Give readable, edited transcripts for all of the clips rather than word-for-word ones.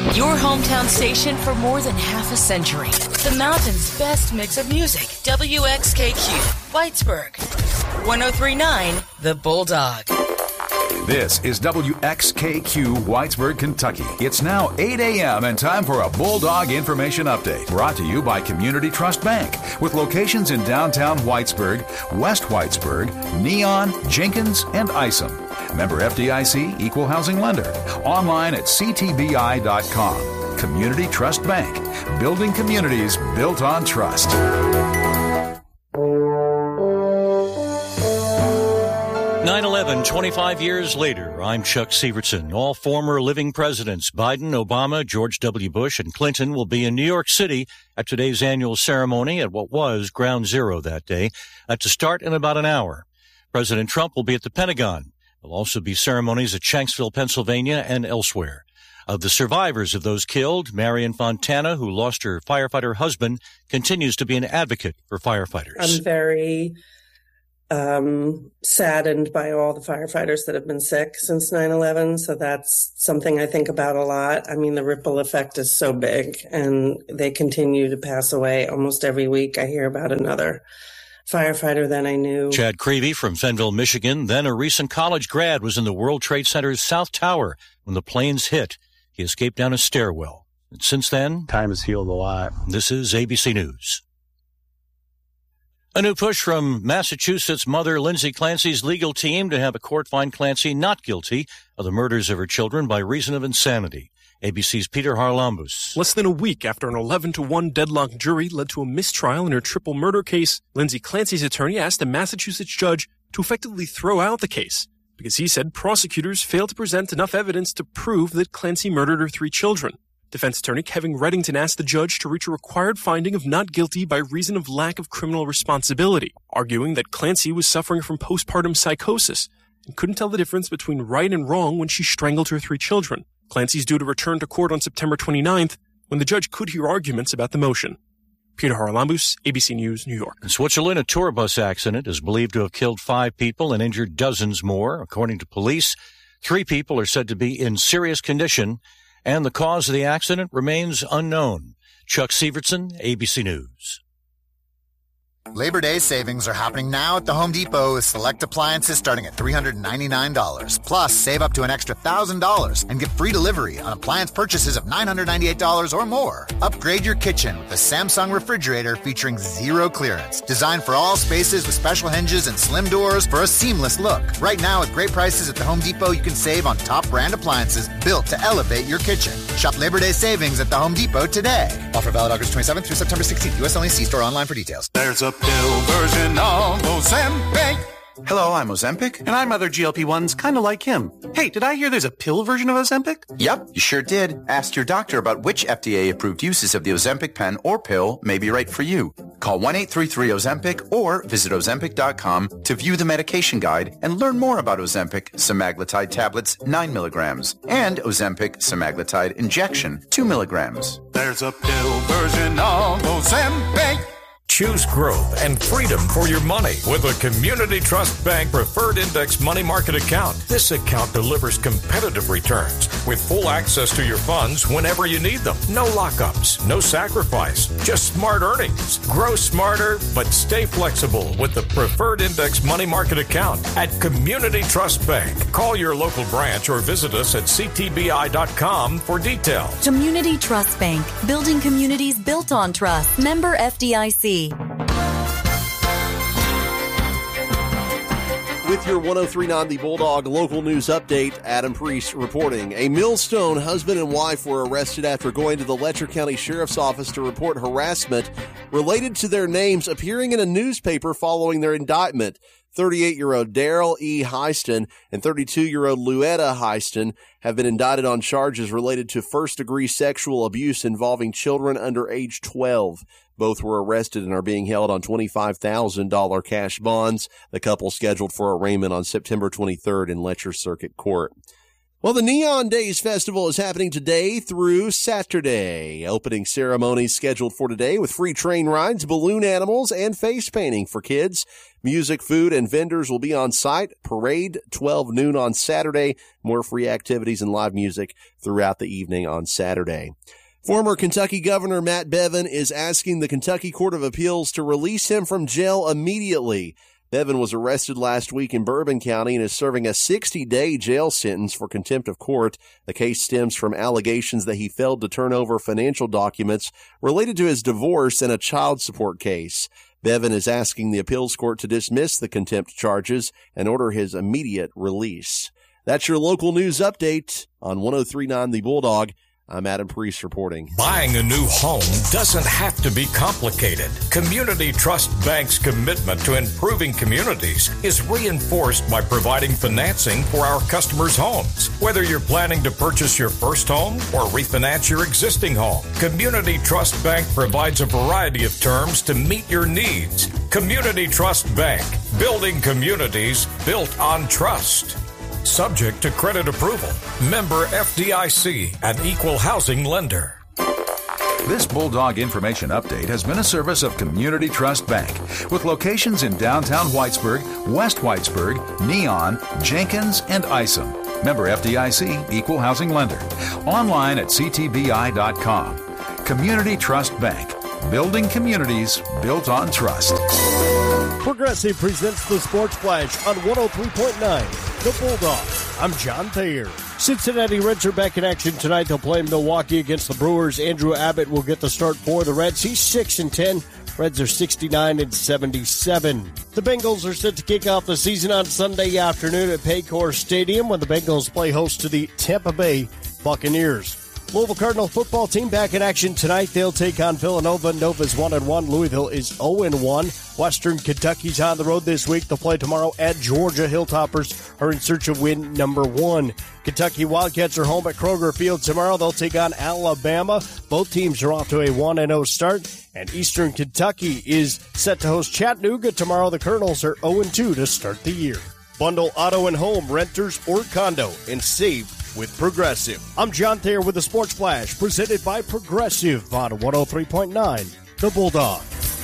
Your hometown station for more than half a century. The mountain's best mix of music. WXKQ, Whitesburg. 103.9, The Bulldog. This is WXKQ, Whitesburg, Kentucky. It's now 8 a.m. and time for a Bulldog Information Update. Brought to you by Community Trust Bank, with locations in downtown Whitesburg, West Whitesburg, Neon, Jenkins, and Isom. Member FDIC, Equal Housing Lender. Online at ctbi.com. Community Trust Bank. Building communities built on trust. 9/11, 25 years later, I'm Chuck Sievertson. All former living presidents, Biden, Obama, George W. Bush, and Clinton, will be in New York City at today's annual ceremony at what was Ground Zero that day, to start in about an hour. President Trump will be at the Pentagon. There'll also be ceremonies at Shanksville, Pennsylvania, and elsewhere. Of the survivors of those killed, Marion Fontana, who lost her firefighter husband, continues to be an advocate for firefighters. I'm very saddened by all the firefighters that have been sick since 9/11. So that's something I think about a lot. I mean, the ripple effect is so big, and they continue to pass away. Almost every week I hear about another firefighter than I knew. Chad Creevy from Fenville, Michigan, then a recent college grad, was in the World Trade Center's South Tower when the planes hit. He escaped down a stairwell. And since then, time has healed a lot. This is ABC News. A new push from Massachusetts mother Lindsay Clancy's legal team to have a court find Clancy not guilty of the murders of her children by reason of insanity. ABC's Peter Harlambus. Less than a week after an 11-1 deadlock jury led to a mistrial in her triple murder case, Lindsay Clancy's attorney asked a Massachusetts judge to effectively throw out the case because he said prosecutors failed to present enough evidence to prove that Clancy murdered her 3 children. Defense attorney Kevin Reddington asked the judge to reach a required finding of not guilty by reason of lack of criminal responsibility, arguing that Clancy was suffering from postpartum psychosis and couldn't tell the difference between right and wrong when she strangled her 3 children. Clancy's due to return to court on September 29th, when the judge could hear arguments about the motion. Peter Harlambus, ABC News, New York. In Switzerland, a tour bus accident is believed to have killed 5 people and injured dozens more. According to police, 3 people are said to be in serious condition, and the cause of the accident remains unknown. Chuck Sievertson, ABC News. Labor Day savings are happening now at the Home Depot with select appliances starting at $399. Plus, save up to an extra $1,000 and get free delivery on appliance purchases of $998 or more. Upgrade your kitchen with a Samsung refrigerator featuring zero clearance. Designed for all spaces with special hinges and slim doors for a seamless look. Right now, with great prices at the Home Depot, you can save on top brand appliances built to elevate your kitchen. Shop Labor Day savings at the Home Depot today. Offer valid August 27th through September 16th. U.S. only. See store online for details. There's a pill version of Ozempic. Hello, I'm Ozempic, and I'm other GLP-1s kind of like him. Hey, did I hear there's a pill version of Ozempic? Yep, you sure did. Ask your doctor about which FDA-approved uses of the Ozempic pen or pill may be right for you. Call 1-833-OZEMPIC or visit Ozempic.com to view the medication guide and learn more about Ozempic semaglutide tablets 9 milligrams and Ozempic semaglutide injection 2 milligrams. There's a pill version of Ozempic. Choose growth and freedom for your money with a Community Trust Bank Preferred Index Money Market account. This account delivers competitive returns with full access to your funds whenever you need them. No lockups, no sacrifice, just smart earnings. Grow smarter, but stay flexible with the Preferred Index Money Market account at Community Trust Bank. Call your local branch or visit us at ctbi.com for details. Community Trust Bank, building communities built on trust. Member FDIC. With your 103.9 The Bulldog local news update, Adam Priest reporting. A Millstone husband and wife were arrested after going to the Letcher County Sheriff's Office to report harassment related to their names appearing in a newspaper following their indictment. 38-year-old Daryl E. Heiston and 32-year-old Luetta Heiston have been indicted on charges related to first-degree sexual abuse involving children under age 12. Both were arrested and are being held on $25,000 cash bonds. The couple scheduled for arraignment on September 23rd in Letcher Circuit Court. Well, the Neon Days Festival is happening today through Saturday. Opening ceremonies scheduled for today with free train rides, balloon animals, and face painting for kids. Music, food, and vendors will be on site. Parade, 12 noon on Saturday. More free activities and live music throughout the evening on Saturday. Former Kentucky Governor Matt Bevin is asking the Kentucky Court of Appeals to release him from jail immediately. Bevin was arrested last week in Bourbon County and is serving a 60-day jail sentence for contempt of court. The case stems from allegations that he failed to turn over financial documents related to his divorce and a child support case. Bevin is asking the appeals court to dismiss the contempt charges and order his immediate release. That's your local news update on 103.9 The Bulldog. I'm Adam Priest reporting. Buying a new home doesn't have to be complicated. Community Trust Bank's commitment to improving communities is reinforced by providing financing for our customers' homes. Whether you're planning to purchase your first home or refinance your existing home, Community Trust Bank provides a variety of terms to meet your needs. Community Trust Bank, building communities built on trust. Subject to credit approval. Member FDIC, an equal housing lender. This Bulldog Information Update has been a service of Community Trust Bank with locations in downtown Whitesburg, West Whitesburg, Neon, Jenkins, and Isom. Member FDIC, equal housing lender. Online at ctbi.com. Community Trust Bank. Building communities built on trust. Progressive presents the Sports Flash on 103.9. The Bulldog. I'm John Thayer. Cincinnati Reds are back in action tonight. They'll play Milwaukee against the Brewers. Andrew Abbott will get the start for the Reds. He's 6-10. Reds are 69-77. The Bengals are set to kick off the season on Sunday afternoon at Paycor Stadium when the Bengals play host to the Tampa Bay Buccaneers. Louisville Cardinal football team back in action tonight. They'll take on Villanova. Nova's 1-1. Louisville is 0-1. Western Kentucky's on the road this week. They'll play tomorrow at Georgia. Hilltoppers are in search of win number 1. Kentucky Wildcats are home at Kroger Field tomorrow. They'll take on Alabama. Both teams are off to a 1-0 start. And Eastern Kentucky is set to host Chattanooga tomorrow. The Colonels are 0-2 to start the year. Bundle auto and home, renters, or condo, and save with Progressive. I'm John Thayer with the Sports Flash, presented by Progressive on 103.9 The Bulldog.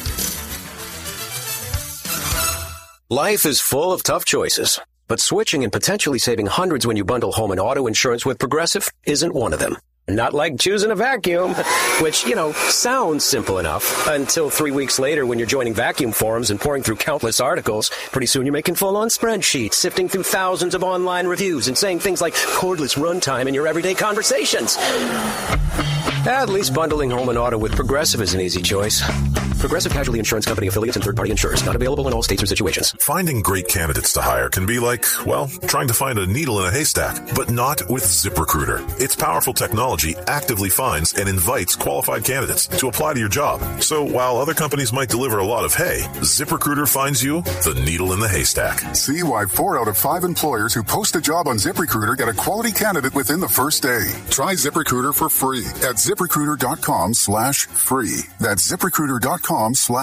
Life is full of tough choices, but switching and potentially saving hundreds when you bundle home and auto insurance with Progressive isn't one of them. Not like choosing a vacuum, which, sounds simple enough until 3 weeks later when you're joining vacuum forums and pouring through countless articles. Pretty soon you're making full-on spreadsheets, sifting through thousands of online reviews and saying things like cordless runtime in your everyday conversations. At least bundling home and auto with Progressive is an easy choice. Progressive Casualty Insurance Company affiliates and third-party insurers. Not available in all states or situations. Finding great candidates to hire can be like, trying to find a needle in a haystack, but not with ZipRecruiter. Its powerful technology actively finds and invites qualified candidates to apply to your job. So while other companies might deliver a lot of hay, ZipRecruiter finds you the needle in the haystack. See why 4 out of 5 employers who post a job on ZipRecruiter get a quality candidate within the first day. Try ZipRecruiter for free at ZipRecruiter.com/free. That's ZipRecruiter.com/free.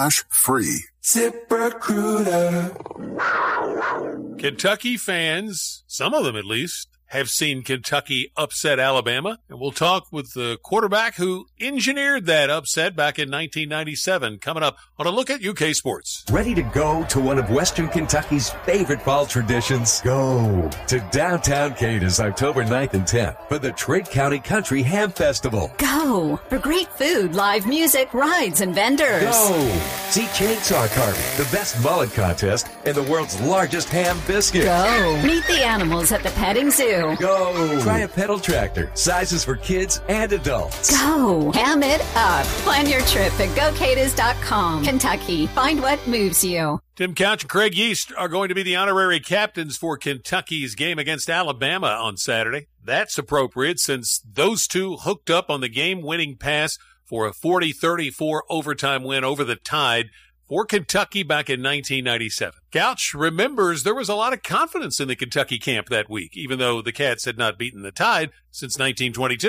ZipRecruiter. Kentucky fans, some of them at least, have seen Kentucky upset Alabama, and we'll talk with the quarterback who engineered that upset back in 1997, coming up on a look at UK sports. Ready to go to one of Western Kentucky's favorite fall traditions? Go to downtown Cadiz October 9th and 10th for the Trade County Country Ham Festival. Go for great food, live music, rides, and vendors. Go see chainsaw carving, the best mullet contest, and the world's largest ham biscuit. Go meet the animals at the petting zoo. Go try a pedal tractor, sizes for kids and adults. Go ham it up. Plan your trip at GoCadiz.com. Kentucky, find what moves you. Tim Couch and Craig Yeast are going to be the honorary captains for Kentucky's game against Alabama on Saturday. That's appropriate since those two hooked up on the game-winning pass for a 40-34 overtime win over the Tide for Kentucky back in 1997. Couch remembers there was a lot of confidence in the Kentucky camp that week, even though the Cats had not beaten the Tide since 1922. It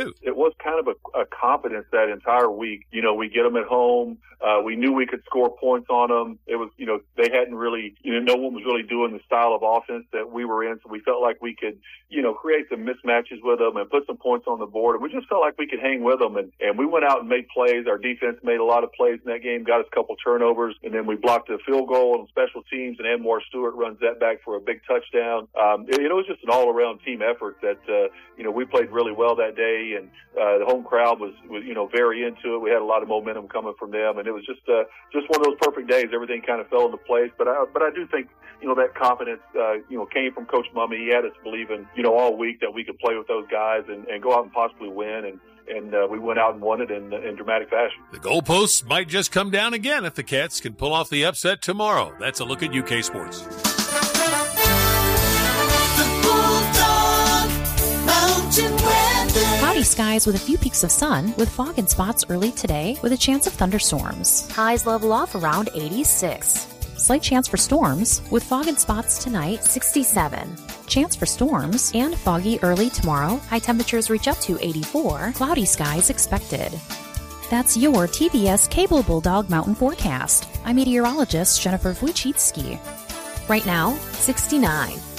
was kind of a confidence that entire week. You know, we get them at home. We knew we could score points on them. It was, you know, they hadn't really, you know, no one was really doing the style of offense that we were in. So we felt like we could, you know, create some mismatches with them and put some points on the board. And we just felt like we could hang with them. And we went out and made plays. Our defense made a lot of plays in that game, got us a couple turnovers. And then we blocked a field goal on special teams, and Anwar Stewart runs that back for a big touchdown. It was just an all-around team effort that, you know, we played really well that day. And the home crowd was, you know, very into it. We had a lot of momentum coming from them. And it was just one of those perfect days. Everything kind of fell into place. But I do think, you know, that confidence, you know, came from Coach Mumme. He had us believing, you know, all week that we could play with those guys and go out and possibly win. And we went out and won it in dramatic fashion. The goalposts might just come down again if the Cats can pull off the upset tomorrow. That's a look at UK Sports. Cloudy skies with a few peaks of sun, with fog and spots early today, with a chance of thunderstorms. Highs level off around 86. Slight chance for storms, with fog and spots tonight, 67. Chance for storms and foggy early tomorrow. High temperatures reach up to 84. Cloudy skies expected. That's your TBS Cable Bulldog Mountain Forecast. I'm meteorologist Jennifer Wojcicki. Right now, 69.